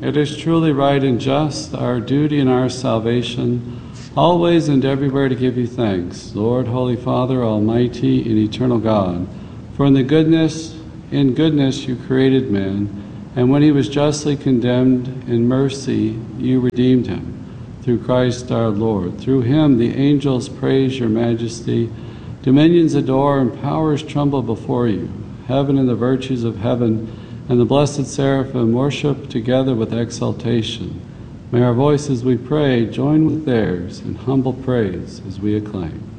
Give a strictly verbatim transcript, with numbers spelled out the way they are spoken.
It is truly right and just, our duty and our salvation, always and everywhere to give you thanks, Lord, Holy Father, Almighty and eternal God. For in the goodness, in goodness you created man, and when he was justly condemned, in mercy you redeemed him. Through Christ our Lord. Through him the angels praise your majesty, dominions adore, and powers tremble before you. Heaven and the virtues of heaven and the blessed seraphim worship together with exaltation. May our voices, we pray, join with theirs in humble praise as we acclaim.